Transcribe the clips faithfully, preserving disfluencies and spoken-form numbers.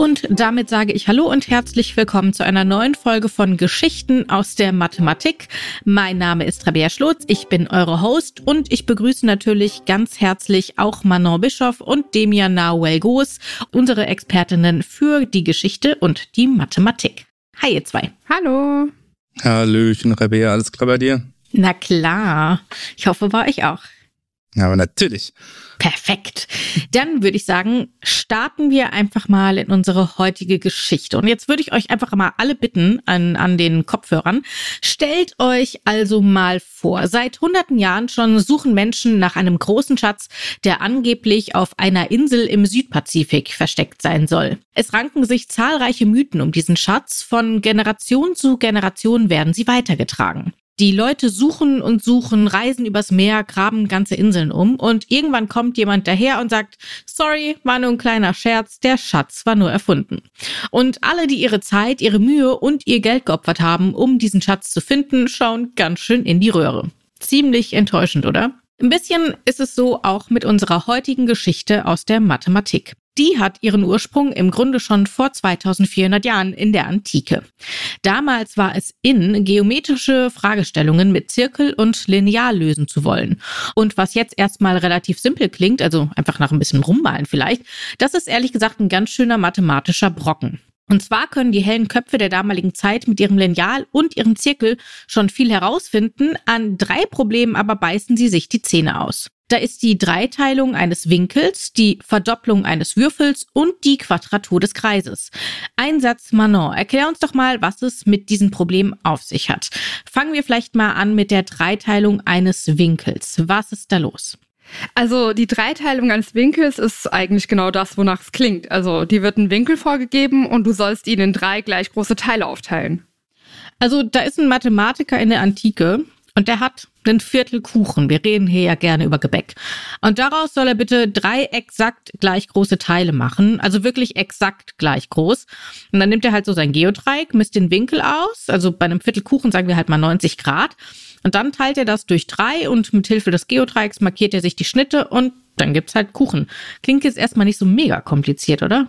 Und damit sage ich Hallo und herzlich willkommen zu einer neuen Folge von Geschichten aus der Mathematik. Mein Name ist Rabea Schlotz, ich bin eure Host und ich begrüße natürlich ganz herzlich auch Manon Bischoff und Demian Nahuel-Goos, unsere Expertinnen für die Geschichte und die Mathematik. Hi ihr zwei. Hallo. Hallöchen Rabea, alles klar bei dir? Na klar, ich hoffe bei euch auch. Ja, aber natürlich. Perfekt. Dann würde ich sagen, starten wir einfach mal in unsere heutige Geschichte. Und jetzt würde ich euch einfach mal alle bitten an, an den Kopfhörern. Stellt euch also mal vor, seit hunderten Jahren schon suchen Menschen nach einem großen Schatz, der angeblich auf einer Insel im Südpazifik versteckt sein soll. Es ranken sich zahlreiche Mythen um diesen Schatz. Von Generation zu Generation werden sie weitergetragen. Die Leute suchen und suchen, reisen übers Meer, graben ganze Inseln um und irgendwann kommt jemand daher und sagt, sorry, war nur ein kleiner Scherz, der Schatz war nur erfunden. Und alle, die ihre Zeit, ihre Mühe und ihr Geld geopfert haben, um diesen Schatz zu finden, schauen ganz schön in die Röhre. Ziemlich enttäuschend, oder? Ein bisschen ist es so auch mit unserer heutigen Geschichte aus der Mathematik. Die hat ihren Ursprung im Grunde schon vor zweitausendvierhundert Jahren in der Antike. Damals war es in, geometrische Fragestellungen mit Zirkel und Lineal lösen zu wollen. Und was jetzt erstmal relativ simpel klingt, also einfach nach ein bisschen rummalen vielleicht, das ist ehrlich gesagt ein ganz schöner mathematischer Brocken. Und zwar können die hellen Köpfe der damaligen Zeit mit ihrem Lineal und ihrem Zirkel schon viel herausfinden, an drei Problemen aber beißen sie sich die Zähne aus. Da ist die Dreiteilung eines Winkels, die Verdopplung eines Würfels und die Quadratur des Kreises. Ein Satz, Manon, erklär uns doch mal, was es mit diesem Problem auf sich hat. Fangen wir vielleicht mal an mit der Dreiteilung eines Winkels. Was ist da los? Also die Dreiteilung eines Winkels ist eigentlich genau das, wonach es klingt. Also dir wird ein Winkel vorgegeben und du sollst ihn in drei gleich große Teile aufteilen. Also da ist ein Mathematiker in der Antike und der hat einen Viertel Kuchen. Wir reden hier ja gerne über Gebäck. Und daraus soll er bitte drei exakt gleich große Teile machen. Also wirklich exakt gleich groß. Und dann nimmt er halt so sein Geodreieck, misst den Winkel aus. Also bei einem Viertel Kuchen sagen wir halt mal neunzig Grad. Und dann teilt er das durch drei und mit Hilfe des Geodreiecks markiert er sich die Schnitte und dann gibt's halt Kuchen. Klingt jetzt erstmal nicht so mega kompliziert, oder?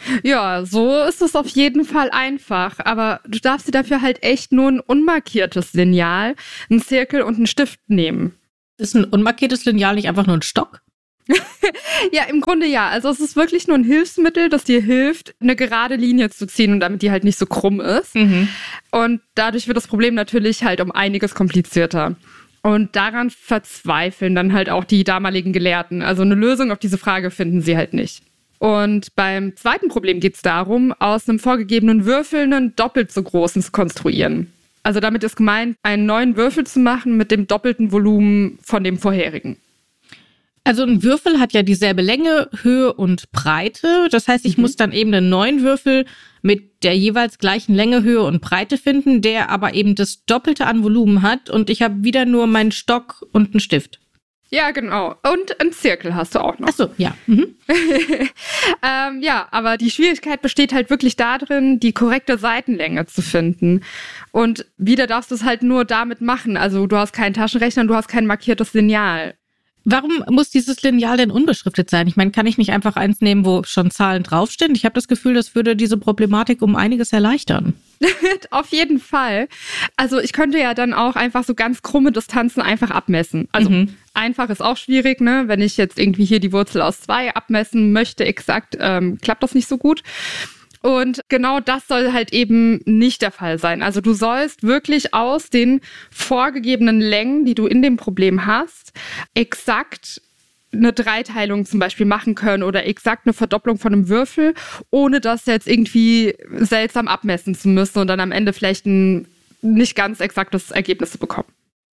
Ja, so ist es auf jeden Fall einfach. Aber du darfst dir dafür halt echt nur ein unmarkiertes Lineal, einen Zirkel und einen Stift nehmen. Ist ein unmarkiertes Lineal nicht einfach nur ein Stock? Ja, im Grunde ja. Also es ist wirklich nur ein Hilfsmittel, das dir hilft, eine gerade Linie zu ziehen und damit die halt nicht so krumm ist. Mhm. Und dadurch wird das Problem natürlich halt um einiges komplizierter. Und daran verzweifeln dann halt auch die damaligen Gelehrten. Also eine Lösung auf diese Frage finden sie halt nicht. Und beim zweiten Problem geht es darum, aus einem vorgegebenen Würfel einen doppelt so großen zu konstruieren. Also damit ist gemeint, einen neuen Würfel zu machen mit dem doppelten Volumen von dem vorherigen. Also ein Würfel hat ja dieselbe Länge, Höhe und Breite. Das heißt, ich mhm. muss dann eben einen neuen Würfel mit der jeweils gleichen Länge, Höhe und Breite finden, der aber eben das Doppelte an Volumen hat. Und ich habe wieder nur meinen Stock und einen Stift. Ja, genau. Und einen Zirkel hast du auch noch. Ach so, ja. Mhm. ähm, ja, aber die Schwierigkeit besteht halt wirklich darin, die korrekte Seitenlänge zu finden. Und wieder darfst du es halt nur damit machen. Also du hast keinen Taschenrechner und du hast kein markiertes Lineal. Warum muss dieses Lineal denn unbeschriftet sein? Ich meine, kann ich nicht einfach eins nehmen, wo schon Zahlen draufstehen? Ich habe das Gefühl, das würde diese Problematik um einiges erleichtern. Auf jeden Fall. Also ich könnte ja dann auch einfach so ganz krumme Distanzen einfach abmessen. Also mhm. einfach ist auch schwierig, ne? Wenn ich jetzt irgendwie hier die Wurzel aus zwei abmessen möchte, exakt, ähm, klappt das nicht so gut. Und genau das soll halt eben nicht der Fall sein. Also du sollst wirklich aus den vorgegebenen Längen, die du in dem Problem hast, exakt eine Dreiteilung zum Beispiel machen können oder exakt eine Verdopplung von einem Würfel, ohne das jetzt irgendwie seltsam abmessen zu müssen und dann am Ende vielleicht ein nicht ganz exaktes Ergebnis zu bekommen.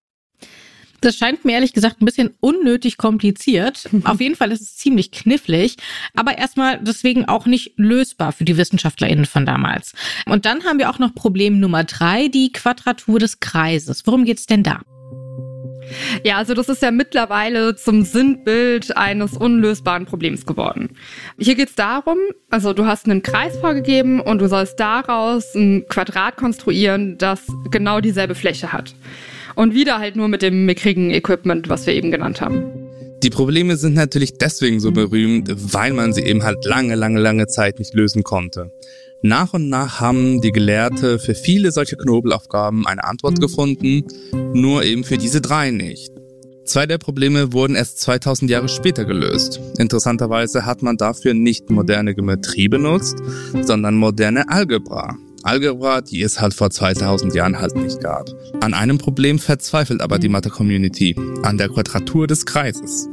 Das scheint mir ehrlich gesagt ein bisschen unnötig kompliziert. Auf jeden Fall ist es ziemlich knifflig, aber erstmal deswegen auch nicht lösbar für die WissenschaftlerInnen von damals. Und dann haben wir auch noch Problem Nummer drei, die Quadratur des Kreises. Worum geht's denn da? Ja, also das ist ja mittlerweile zum Sinnbild eines unlösbaren Problems geworden. Hier geht's darum, also du hast einen Kreis vorgegeben und du sollst daraus ein Quadrat konstruieren, das genau dieselbe Fläche hat. Und wieder halt nur mit dem mickrigen Equipment, was wir eben genannt haben. Die Probleme sind natürlich deswegen so berühmt, weil man sie eben halt lange, lange, lange Zeit nicht lösen konnte. Nach und nach haben die Gelehrte für viele solche Knobelaufgaben eine Antwort gefunden, nur eben für diese drei nicht. Zwei der Probleme wurden erst zweitausend Jahre später gelöst. Interessanterweise hat man dafür nicht moderne Geometrie benutzt, sondern moderne Algebra. Algebra, die es halt vor zweitausend Jahren halt nicht gab. An einem Problem verzweifelt aber die Mathe-Community, an der Quadratur des Kreises.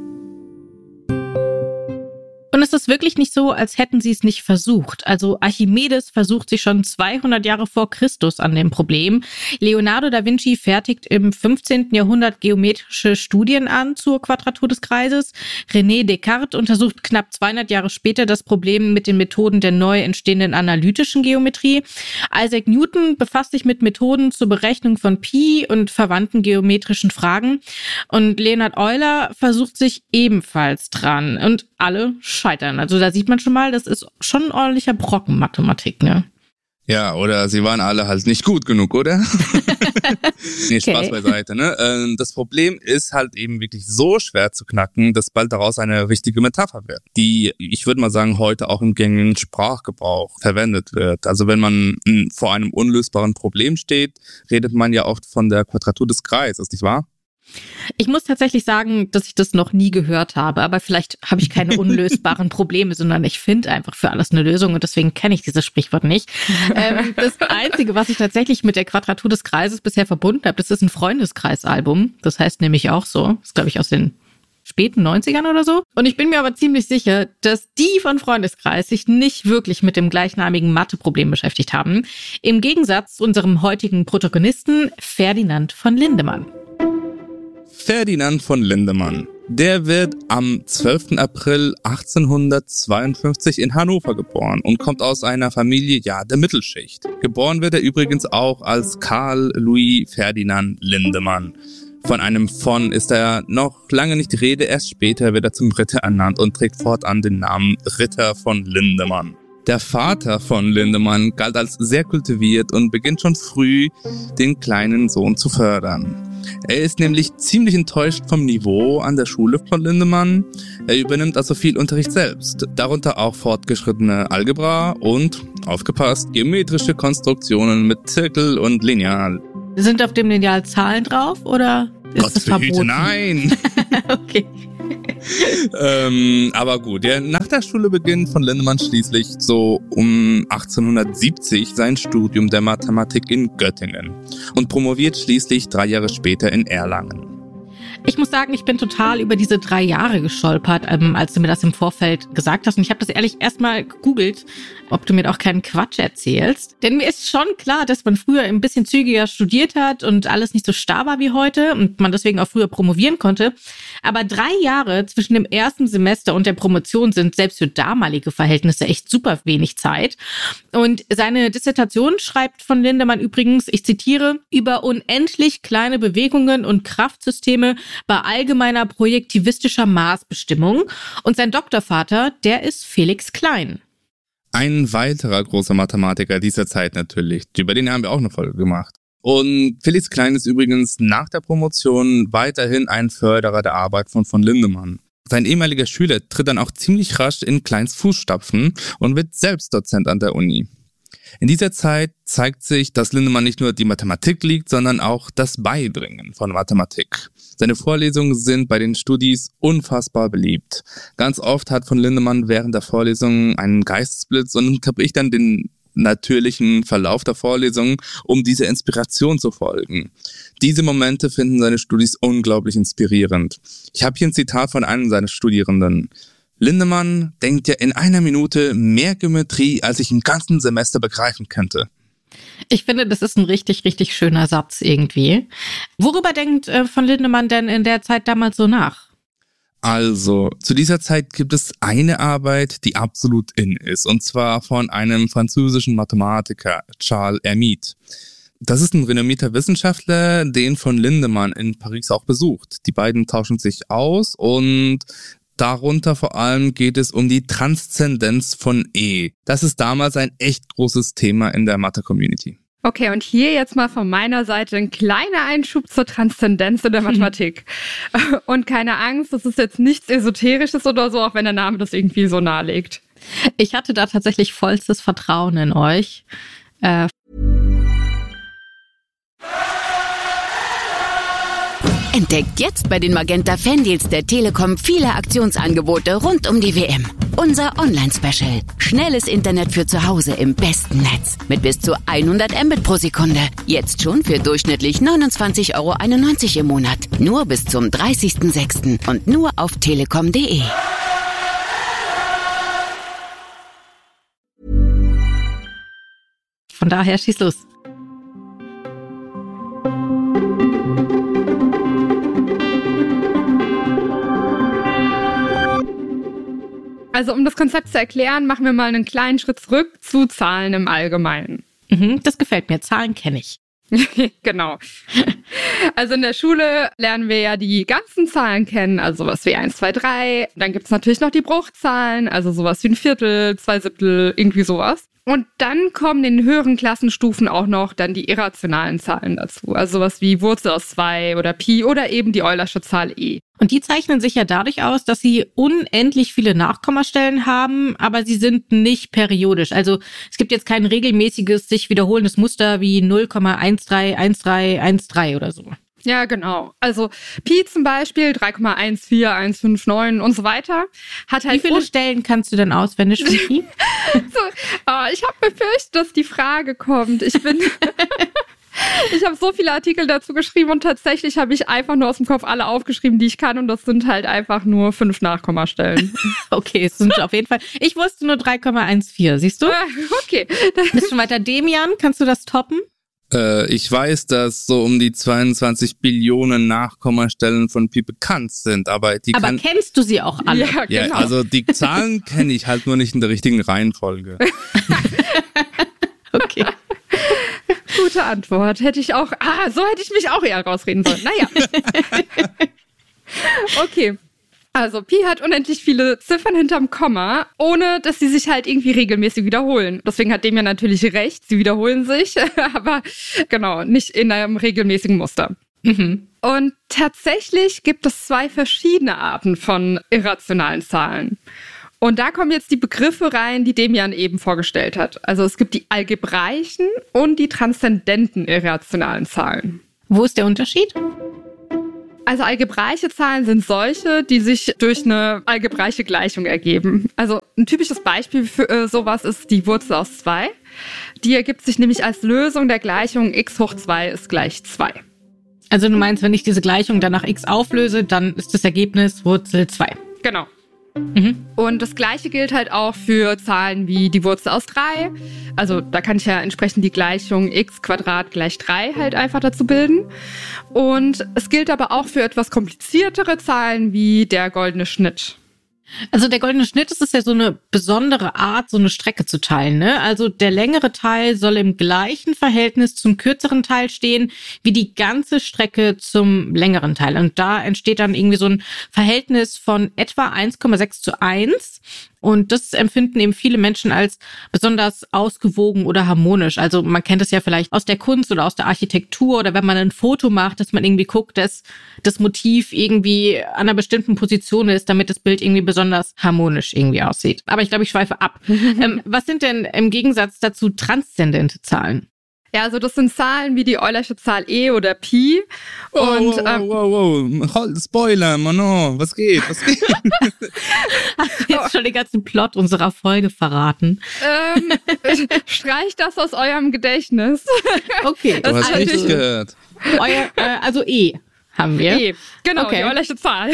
Und es ist wirklich nicht so, als hätten sie es nicht versucht. Also Archimedes versucht sich schon zweihundert Jahre vor Christus an dem Problem. Leonardo da Vinci fertigt im fünfzehnten Jahrhundert geometrische Studien an zur Quadratur des Kreises. René Descartes untersucht knapp zweihundert Jahre später das Problem mit den Methoden der neu entstehenden analytischen Geometrie. Isaac Newton befasst sich mit Methoden zur Berechnung von Pi und verwandten geometrischen Fragen. Und Leonhard Euler versucht sich ebenfalls dran. Und alle scheitern. Also da sieht man schon mal, das ist schon ein ordentlicher Brocken Mathematik, ne? Ja, oder sie waren alle halt nicht gut genug, oder? Nee, Spaß okay. beiseite, ne? Das Problem ist halt eben wirklich so schwer zu knacken, dass bald daraus eine richtige Metapher wird, die, ich würde mal sagen, heute auch im gängigen Sprachgebrauch verwendet wird. Also wenn man vor einem unlösbaren Problem steht, redet man ja oft von der Quadratur des Kreises, nicht wahr? Ich muss tatsächlich sagen, dass ich das noch nie gehört habe, aber vielleicht habe ich keine unlösbaren Probleme, sondern ich finde einfach für alles eine Lösung und deswegen kenne ich dieses Sprichwort nicht. Ähm, das Einzige, was ich tatsächlich mit der Quadratur des Kreises bisher verbunden habe, das ist ein Freundeskreisalbum. Das heißt nämlich auch so. Das ist, glaube ich, aus den späten neunzigern oder so. Und ich bin mir aber ziemlich sicher, dass die von Freundeskreis sich nicht wirklich mit dem gleichnamigen Matheproblem beschäftigt haben. Im Gegensatz zu unserem heutigen Protagonisten Ferdinand von Lindemann. Ferdinand von Lindemann. Der wird am zwölften April achtzehnhundertzweiundfünfzig in Hannover geboren und kommt aus einer Familie, ja, der Mittelschicht. Geboren wird er übrigens auch als Karl Louis Ferdinand Lindemann. Von einem von ist er noch lange nicht die Rede, erst später wird er zum Ritter ernannt und trägt fortan den Namen Ritter von Lindemann. Der Vater von Lindemann galt als sehr kultiviert und beginnt schon früh, den kleinen Sohn zu fördern. Er ist nämlich ziemlich enttäuscht vom Niveau an der Schule von Lindemann. Er übernimmt also viel Unterricht selbst, darunter auch fortgeschrittene Algebra und, aufgepasst, geometrische Konstruktionen mit Zirkel und Lineal. Sind auf dem Lineal Zahlen drauf oder ist Gott das verboten? Behüte, nein! Okay. ähm, aber gut, ja, nach der Schule beginnt von Lindemann schließlich so um achtzehnhundertsiebzig sein Studium der Mathematik in Göttingen und promoviert schließlich drei Jahre später in Erlangen. Ich muss sagen, ich bin total über diese drei Jahre gestolpert, ähm, als du mir das im Vorfeld gesagt hast. Und ich habe das ehrlich erstmal gegoogelt, ob du mir auch keinen Quatsch erzählst. Denn mir ist schon klar, dass man früher ein bisschen zügiger studiert hat und alles nicht so starr war wie heute und man deswegen auch früher promovieren konnte. Aber drei Jahre zwischen dem ersten Semester und der Promotion sind selbst für damalige Verhältnisse echt super wenig Zeit. Und seine Dissertation schreibt von Lindemann übrigens, ich zitiere, über unendlich kleine Bewegungen und Kraftsysteme bei allgemeiner projektivistischer Maßbestimmung. Und sein Doktorvater, der ist Felix Klein. Ein weiterer großer Mathematiker dieser Zeit natürlich. Über den haben wir auch eine Folge gemacht. Und Felix Klein ist übrigens nach der Promotion weiterhin ein Förderer der Arbeit von von Lindemann. Sein ehemaliger Schüler tritt dann auch ziemlich rasch in Kleins Fußstapfen und wird selbst Dozent an der Uni. In dieser Zeit zeigt sich, dass Lindemann nicht nur die Mathematik liegt, sondern auch das Beibringen von Mathematik. Seine Vorlesungen sind bei den Studis unfassbar beliebt. Ganz oft hat von Lindemann während der Vorlesung einen Geistesblitz und unterbricht dann den natürlichen Verlauf der Vorlesung, um dieser Inspiration zu folgen. Diese Momente finden seine Studis unglaublich inspirierend. Ich habe hier ein Zitat von einem seiner Studierenden. Lindemann denkt ja in einer Minute mehr Geometrie, als ich im ganzen Semester begreifen könnte. Ich finde, das ist ein richtig, richtig schöner Satz irgendwie. Worüber denkt äh, von Lindemann denn in der Zeit damals so nach? Also, zu dieser Zeit gibt es eine Arbeit, die absolut in ist, und zwar von einem französischen Mathematiker, Charles Hermite. Das ist ein renommierter Wissenschaftler, den von Lindemann in Paris auch besucht. Die beiden tauschen sich aus und darunter vor allem geht es um die Transzendenz von E. Das ist damals ein echt großes Thema in der Mathe-Community. Okay, und hier jetzt mal von meiner Seite ein kleiner Einschub zur Transzendenz in der Mathematik. Und keine Angst, das ist jetzt nichts Esoterisches oder so, auch wenn der Name das irgendwie so nahelegt. Ich hatte da tatsächlich vollstes Vertrauen in euch. Äh Entdeckt jetzt bei den Magenta Fandeals der Telekom viele Aktionsangebote rund um die W M. Unser Online-Special. Schnelles Internet für zu Hause im besten Netz. Mit bis zu hundert Mbit pro Sekunde. Jetzt schon für durchschnittlich neunundzwanzig Euro einundneunzig im Monat. Nur bis zum dreißigsten sechsten und nur auf telekom punkt de. Von daher schieß los. Also um das Konzept zu erklären, machen wir mal einen kleinen Schritt zurück zu Zahlen im Allgemeinen. Mhm, das gefällt mir. Zahlen kenne ich. Genau. Also in der Schule lernen wir ja die ganzen Zahlen kennen, also sowas wie eins, zwei, drei. Dann gibt es natürlich noch die Bruchzahlen, also sowas wie ein Viertel, zwei Siebtel, irgendwie sowas. Und dann kommen in den höheren Klassenstufen auch noch dann die irrationalen Zahlen dazu. Also sowas wie Wurzel aus zwei oder Pi oder eben die Eulersche Zahl e. Und die zeichnen sich ja dadurch aus, dass sie unendlich viele Nachkommastellen haben, aber sie sind nicht periodisch. Also es gibt jetzt kein regelmäßiges, sich wiederholendes Muster wie null Komma eins drei eins drei eins drei oder so. Ja, genau. Also Pi zum Beispiel, drei Komma eins vier eins fünf neun und so weiter. Hat halt Wie viele Stellen kannst du denn auswendig von Pi? so, oh, ich habe befürchtet, dass die Frage kommt. Ich bin... Ich habe so viele Artikel dazu geschrieben und tatsächlich habe ich einfach nur aus dem Kopf alle aufgeschrieben, die ich kann, und das sind halt einfach nur fünf Nachkommastellen. Okay, es sind auf jeden Fall. Ich wusste nur drei Komma eins vier, siehst du? Okay. Bist schon weiter. Demian, kannst du das toppen? Äh, ich weiß, dass so um die zweiundzwanzig Billionen Nachkommastellen von Pi bekannt sind, aber die Aber kann... kennst du sie auch alle? Ja, genau. Ja, also die Zahlen kenne ich halt nur nicht in der richtigen Reihenfolge. Okay. Gute Antwort. Hätte ich auch, ah, so hätte ich mich auch eher rausreden sollen. Naja. Okay. Also Pi hat unendlich viele Ziffern hinterm Komma, ohne dass sie sich halt irgendwie regelmäßig wiederholen. Deswegen hat dem ja natürlich recht, sie wiederholen sich, aber genau, nicht in einem regelmäßigen Muster. Mhm. Und tatsächlich gibt es zwei verschiedene Arten von irrationalen Zahlen. Und da kommen jetzt die Begriffe rein, die Demian eben vorgestellt hat. Also es gibt die algebraischen und die transzendenten irrationalen Zahlen. Wo ist der Unterschied? Also algebraische Zahlen sind solche, die sich durch eine algebraische Gleichung ergeben. Also ein typisches Beispiel für äh, sowas ist die Wurzel aus zwei. Die ergibt sich nämlich als Lösung der Gleichung x hoch zwei ist gleich zwei. Also du meinst, wenn ich diese Gleichung dann nach x auflöse, dann ist das Ergebnis Wurzel zwei. Genau. Mhm. Und das Gleiche gilt halt auch für Zahlen wie die Wurzel aus drei. Also da kann ich ja entsprechend die Gleichung x Quadrat gleich drei halt einfach dazu bilden. Und es gilt aber auch für etwas kompliziertere Zahlen wie der goldene Schnitt. Also der goldene Schnitt, das ist ja so eine besondere Art, so eine Strecke zu teilen, ne? Also der längere Teil soll im gleichen Verhältnis zum kürzeren Teil stehen, wie die ganze Strecke zum längeren Teil. Und da entsteht dann irgendwie so ein Verhältnis von etwa eins Komma sechs zu eins. Und das empfinden eben viele Menschen als besonders ausgewogen oder harmonisch. Also man kennt es ja vielleicht aus der Kunst oder aus der Architektur oder wenn man ein Foto macht, dass man irgendwie guckt, dass das Motiv irgendwie an einer bestimmten Position ist, damit das Bild irgendwie besonders harmonisch irgendwie aussieht. Aber ich glaube, ich schweife ab. ähm, was sind denn im Gegensatz dazu transzendente Zahlen? Ja, also das sind Zahlen wie die Eulersche Zahl e oder Pi. Oh, Und, wow, ähm, wow, wow, wow. Spoiler, Manon, was geht? Was geht? Hast du jetzt schon den ganzen Plot unserer Folge verraten? Ähm, streicht das aus eurem Gedächtnis. Okay. Du hast natürlich- richtig gehört. Euer, äh, also E haben wir. E, genau, Okay. die Eulersche Zahl.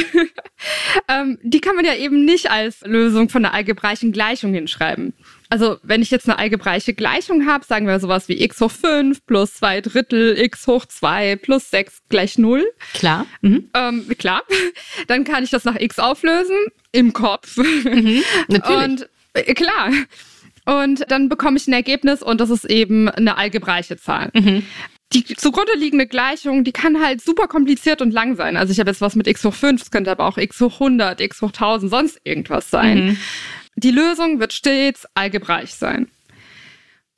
ähm, die kann man ja eben nicht als Lösung von einer algebraischen Gleichung hinschreiben. Also wenn ich jetzt eine algebraische Gleichung habe, sagen wir sowas wie x hoch fünf plus zwei Drittel x hoch zwei plus sechs gleich null. Klar. Mhm. Ähm, klar, dann kann ich das nach x auflösen, im Kopf. Mhm. Natürlich. Und äh, klar. Und dann bekomme ich ein Ergebnis und das ist eben eine algebraische Zahl. Mhm. Die zugrunde liegende Gleichung, die kann halt super kompliziert und lang sein. Also ich habe jetzt was mit x hoch fünf, es könnte aber auch x hoch hundert, x hoch tausend, sonst irgendwas sein. Mhm. Die Lösung wird stets algebraisch sein.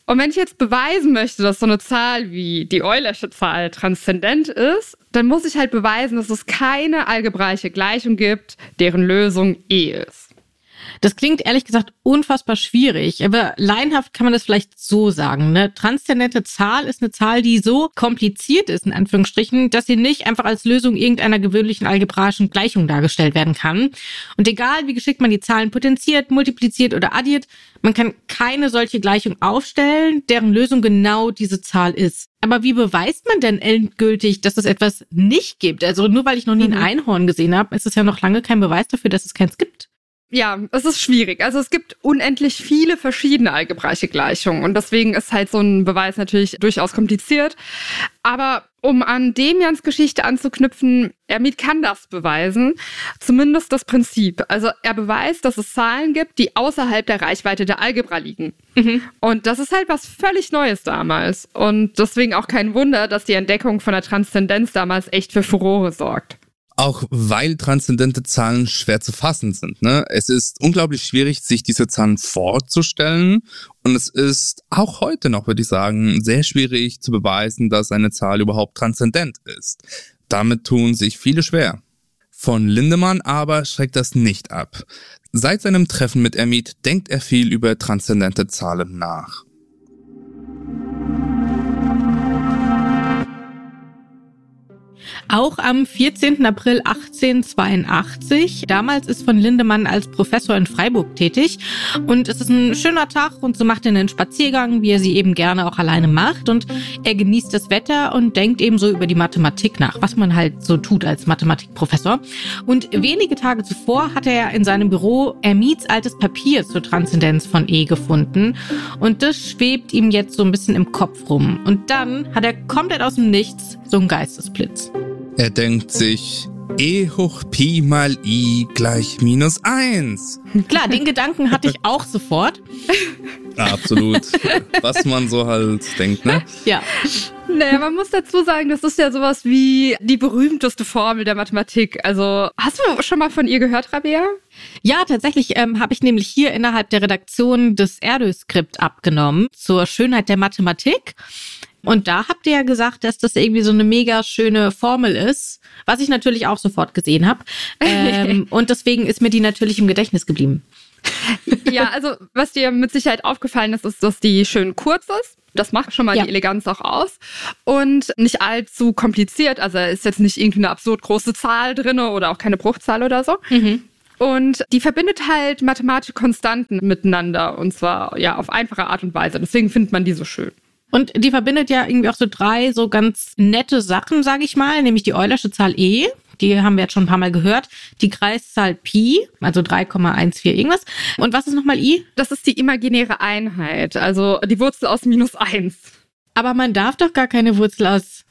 Und wenn ich jetzt beweisen möchte, dass so eine Zahl wie die Eulersche Zahl transzendent ist, dann muss ich halt beweisen, dass es keine algebraische Gleichung gibt, deren Lösung E ist. Das klingt ehrlich gesagt unfassbar schwierig, aber laienhaft kann man das vielleicht so sagen. Eine transzendente Zahl ist eine Zahl, die so kompliziert ist, in Anführungsstrichen, dass sie nicht einfach als Lösung irgendeiner gewöhnlichen algebraischen Gleichung dargestellt werden kann. Und egal, wie geschickt man die Zahlen potenziert, multipliziert oder addiert, man kann keine solche Gleichung aufstellen, deren Lösung genau diese Zahl ist. Aber wie beweist man denn endgültig, dass es etwas nicht gibt? Also nur weil ich noch nie ein Einhorn gesehen habe, ist es ja noch lange kein Beweis dafür, dass es keins gibt. Ja, es ist schwierig. Also es gibt unendlich viele verschiedene algebraische Gleichungen und deswegen ist halt so ein Beweis natürlich durchaus kompliziert. Aber um an Demians Geschichte anzuknüpfen, Hermite kann das beweisen, zumindest das Prinzip. Also er beweist, dass es Zahlen gibt, die außerhalb der Reichweite der Algebra liegen. Mhm. Und das ist halt was völlig Neues damals. Und deswegen auch kein Wunder, dass die Entdeckung von der Transzendenz damals echt für Furore sorgt. Auch weil transzendente Zahlen schwer zu fassen sind. Ne? Es ist unglaublich schwierig, sich diese Zahlen vorzustellen. Und es ist auch heute noch, würde ich sagen, sehr schwierig zu beweisen, dass eine Zahl überhaupt transzendent ist. Damit tun sich viele schwer. Von Lindemann aber schreckt das nicht ab. Seit seinem Treffen mit Hermite denkt er viel über transzendente Zahlen nach. Auch am vierzehnten April achtzehnhundertzweiundachtzig. Damals ist von Lindemann als Professor in Freiburg tätig. Und es ist ein schöner Tag und so macht er einen Spaziergang, wie er sie eben gerne auch alleine macht. Und er genießt das Wetter und denkt eben so über die Mathematik nach, was man halt so tut als Mathematikprofessor. Und wenige Tage zuvor hat er in seinem Büro Hermites altes Papier zur Transzendenz von E gefunden. Und das schwebt ihm jetzt so ein bisschen im Kopf rum. Und dann hat er komplett aus dem Nichts so einen Geistesblitz. Er denkt sich, E hoch Pi mal I gleich minus eins. Klar, den Gedanken hatte ich auch sofort. Absolut. Was man so halt denkt, ne? Ja. Naja, man muss dazu sagen, das ist ja sowas wie die berühmteste Formel der Mathematik. Also, hast du schon mal von ihr gehört, Rabea? Ja, tatsächlich ähm, habe ich nämlich hier innerhalb der Redaktion das Erdős-Skript abgenommen zur Schönheit der Mathematik. Und da habt ihr ja gesagt, dass das irgendwie so eine mega schöne Formel ist, was ich natürlich auch sofort gesehen habe. Ähm, und deswegen ist mir die natürlich im Gedächtnis geblieben. Ja, also was dir mit Sicherheit aufgefallen ist, ist, dass die schön kurz ist. Das macht schon mal ja die Eleganz auch aus. Und nicht allzu kompliziert. Also ist jetzt nicht irgendwie eine absurd große Zahl drin oder auch keine Bruchzahl oder so. Mhm. Und die verbindet halt mathematische Konstanten miteinander. Und zwar ja auf einfache Art und Weise. Deswegen findet man die so schön. Und die verbindet ja irgendwie auch so drei so ganz nette Sachen, sage ich mal, nämlich die Eulersche Zahl E, die haben wir jetzt schon ein paar Mal gehört, die Kreiszahl Pi, also drei Komma eins vier irgendwas. Und was ist nochmal I? Das ist die imaginäre Einheit, also die Wurzel aus minus eins. Aber man darf doch gar keine Wurzel aus